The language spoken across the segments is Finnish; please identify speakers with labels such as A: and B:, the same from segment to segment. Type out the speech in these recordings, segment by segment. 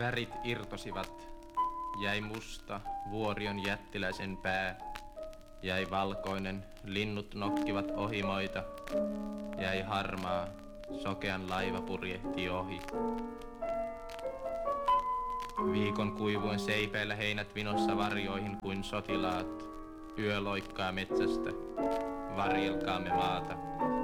A: Värit irtosivat. Jäi musta, vuorion jättiläisen pää. Jäi valkoinen, linnut nokkivat ohimoita. Jäi harmaa, sokean laiva purjehti ohi. Viikon kuivuen seipeillä heinät vinossa varjoihin kuin sotilaat. Yö loikkaa metsästä, varjelkaamme maata.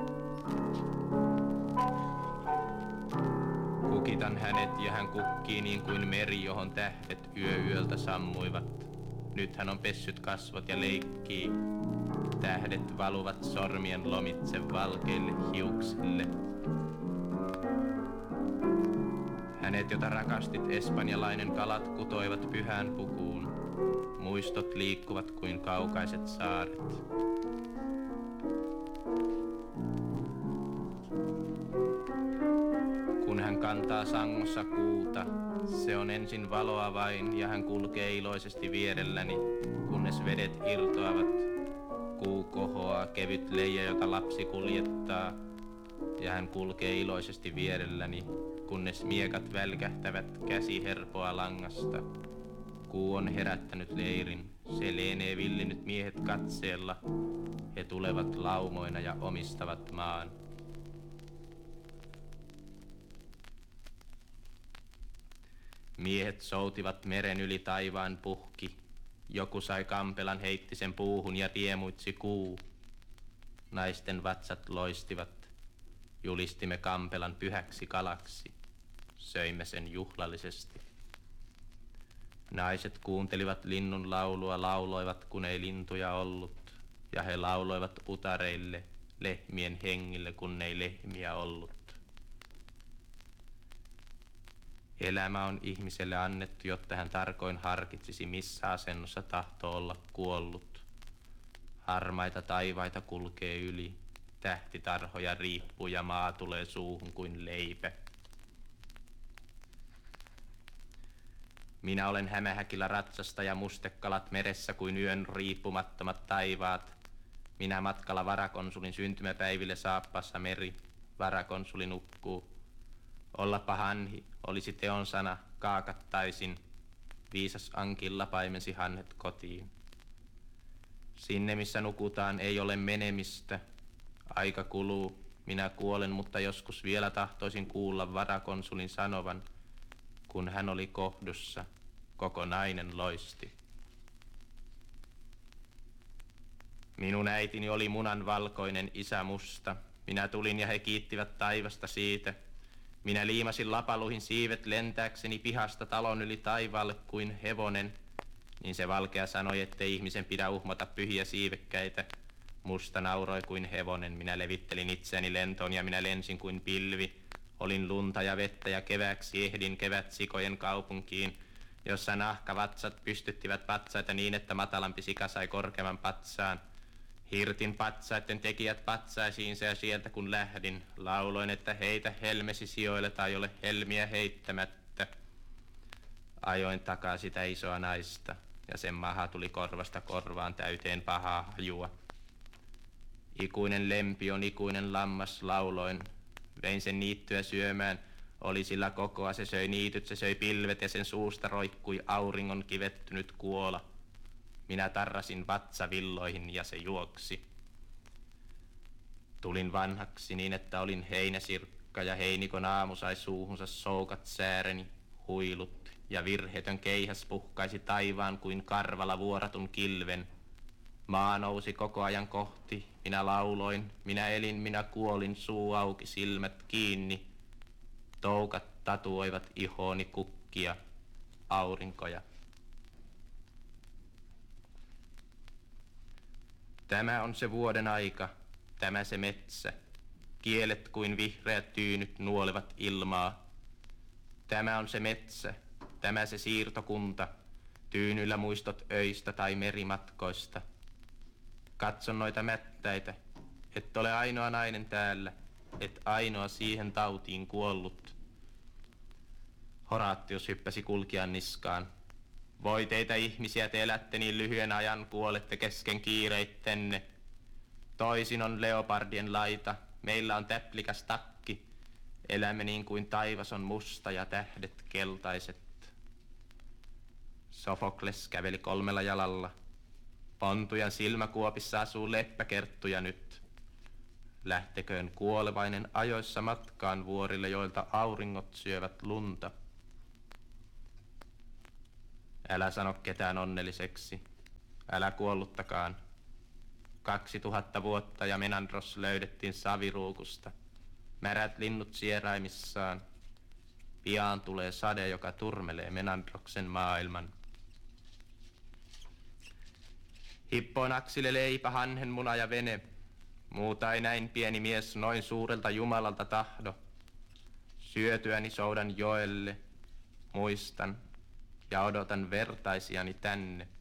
A: Kukitan hänet ja hän kukkii niin kuin meri, johon tähdet yöltä sammuivat. Nyt hän on pessyt kasvot ja leikkii. Tähdet valuvat sormien lomitse valkeille hiuksille. Hänet, jota rakastit, espanjalainen, kalat kutoivat pyhään pukuun. Muistot liikkuvat kuin kaukaiset saaret. Kun hän kantaa sangossa kuuta, se on ensin valoa vain ja hän kulkee iloisesti vierelläni, kunnes vedet irtoavat. Kuu kohoaa, kevyt leija, jota lapsi kuljettaa, ja hän kulkee iloisesti vierelläni, kunnes miekat välkähtävät käsi herpoa langasta. Kuu on herättänyt leirin, se lienee villinyt miehet katseella, he tulevat laumoina ja omistavat maan. Miehet soutivat meren yli taivaan puhki. Joku sai kampelan, heitti sen puuhun ja riemuitsi kuu. Naisten vatsat loistivat. Julistimme kampelan pyhäksi kalaksi. Söimme sen juhlallisesti. Naiset kuuntelivat linnun laulua, lauloivat kun ei lintuja ollut. Ja he lauloivat utareille, lehmien hengille kun ei lehmiä ollut. Elämä on ihmiselle annettu, jotta hän tarkoin harkitsisi, missä asennossa tahtoo olla kuollut. Harmaita taivaita kulkee yli, tähtitarhoja riippuu ja maa tulee suuhun kuin leipä. Minä olen hämähäkillä ratsasta ja mustekalat meressä kuin yön riippumattomat taivaat. Minä matkalla varakonsulin syntymäpäiville saappaassa meri, varakonsuli nukkuu. Ollapa hanhi, olisi teon sana, kaakattaisin. Viisas ankilla paimensi hanhet kotiin. Sinne missä nukutaan ei ole menemistä. Aika kuluu, minä kuolen, mutta joskus vielä tahtoisin kuulla varakonsulin sanovan, kun hän oli kohdussa, koko nainen loisti. Minun äitini oli munan valkoinen, isä musta. Minä tulin ja he kiittivät taivasta siitä. Minä liimasin lapaluihin siivet lentääkseni pihasta talon yli taivaalle kuin hevonen, niin se valkea sanoi, ettei ihmisen pidä uhmata pyhiä siivekkäitä. Musta nauroi kuin hevonen, minä levittelin itseäni lentoon ja minä lensin kuin pilvi. Olin lunta ja vettä ja kevääksi ehdin kevätsikojen kaupunkiin, jossa nahkavatsat pystyttivät patsaita niin, että matalampi sika sai korkeamman patsaan. Hirtin patsaiden tekijät patsaisiinsa ja sieltä kun lähdin, lauloin, että heitä helmesi sijoille tai ole helmiä heittämättä. Ajoin takaa sitä isoa naista ja sen maha tuli korvasta korvaan täyteen pahaa hajua. Ikuinen lempi on ikuinen lammas, lauloin. Vein sen niittyä syömään, oli sillä kokoa, se söi niityt, se söi pilvet ja sen suusta roikkui auringon kivettynyt kuola. Minä tarrasin vatsavilloihin ja se juoksi. Tulin vanhaksi niin, että olin heinäsirkka ja heinikon aamu sai suuhunsa soukat sääreni, huilut ja virheetön keihäs puhkaisi taivaan kuin karvala vuoratun kilven. Maa nousi koko ajan kohti, minä lauloin, minä elin, minä kuolin, suu auki, silmät kiinni. Toukat tatuoivat ihooni kukkia, aurinkoja. Tämä on se vuoden aika, tämä se metsä. Kielet kuin vihreät tyynyt nuolevat ilmaa. Tämä on se metsä, tämä se siirtokunta. Tyynyllä muistot öistä tai merimatkoista. Katson noita mättäitä, et ole ainoa nainen täällä, et ainoa siihen tautiin kuollut. Horatius hyppäsi kulkijan niskaan. Voi teitä ihmisiä, te elätte niin lyhyen ajan, kuolette kesken kiireittenne. Toisin on leopardien laita, meillä on täplikäs takki. Elämme niin kuin taivas on musta ja tähdet keltaiset. Sofokles käveli 3 jalalla. Pontujan silmäkuopissa asuu leppäkerttuja nyt. Lähteköön kuolevainen ajoissa matkaan vuorille, joilta auringot syövät lunta. Älä sano ketään onnelliseksi. Älä kuolluttakaan. 2000 vuotta ja Menandros löydettiin saviruukusta. Märät linnut sieraimissaan. Pian tulee sade, joka turmelee Menandroksen maailman. Hippoon aksille leipä, hanhenmuna ja vene. Muuta ei näin pieni mies noin suurelta Jumalalta tahdo. Syötyäni soudan joelle, muistan ja odotan vertaisiani tänne.